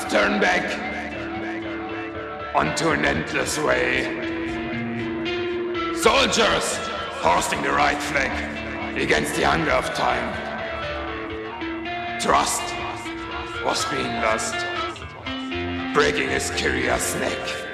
turn back onto an endless way. Soldiers hoisting the right flag against the hunger of time. Trust was being lost, breaking his curious neck.